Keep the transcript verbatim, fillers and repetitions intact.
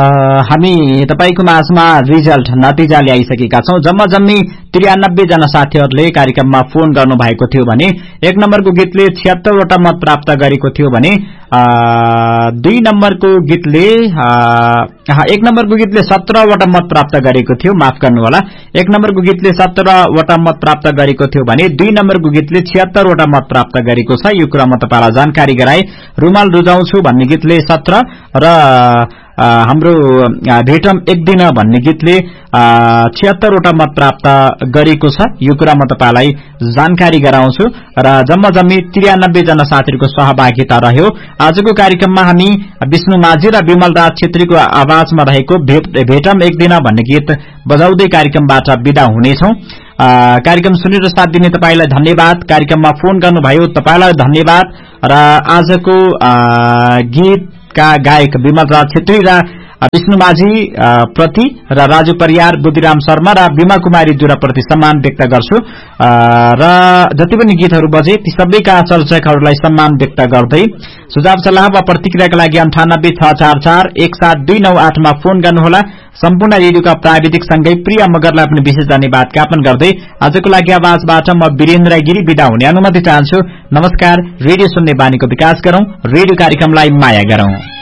हामी तपाईको माझमा रिजल्ट नतिजा ल्याइसकेका छौं। जम्मा जम्मी त्रियानब्बे जना साथीहरूले कार्यक्रममा फोन गर्नु भएको थियो भने एक नम्बरको गीतले छिहत्तर वटा मत प्राप्त गरेको थियो भने दुई नम्बरको गीतले एक नम्बरको गीतले सत्रह वटा मत प्राप्त गरेको थियो, माफ गर्नु होला। एक नम्बरको गीतले सत्रह वटा मत प्राप्त गरेको थियो भने दुई नम्बरको गीतले छिहत्तर वटा मत प्राप्त गरेको छ। यो कुरा म तपाईलाई जानकारी गराए। रुमाल रुजाउँछु भन्ने गीतले सत्रह र हाम्रो भेटम एक दिन भन्ने गीतले छिहत्तर वटा मत प्राप्त गरेको छ। यो कुरा म तपाईलाई जानकारी गराउँछु र जम्मा जम्मी त्रियानब्बे जना साथीहरूको सहभागिता रह्यो। आजको कार्यक्रममा हामी विष्णु माझी र विमल राज छेत्रीको आवाजमा रहेको भेटम एक दिन भन्ने गीत बजाउँदै कार्यक्रमबाट विदा हुनेछौं। कार्यक्रम सुनेर साथ दिने तपाईलाई धन्यवाद। कार्यक्रममा फोन गर्नुभयो तपाईलाई धन्यवाद र आजको गीतका गायक विमल राज छेत्री र विष्णु माझी प्रति र राजु परियार, बुद्धिराम शर्मा र बिमा कुमारी जुरा प्रति सम्मान व्यक्त गर्छु र जति पनि गीतहरू बजे ती सबैका चर्चकहरूलाई सम्मान व्यक्त गर्दै सुझाव सल्लाह वा प्रतिक्रियाका लागि अन्ठानब्बे छ चार चार एक सात दुई नौ आठ मा फोन गर्नुहोला। सम्पूर्ण रेडियोका प्राविधिक सँगै प्रिया मगरलाई पनि विशेष धन्यवाद ज्ञापन गर्दै आजको लागि आवाजबाट म वीरेन्द्र गिरी विदा हुने अनुमति चाहन्छु। नमस्कार। रेडियो सुन्ने बानीको विकास गरौं, रेडियो कार्यक्रमलाई माया गरौं।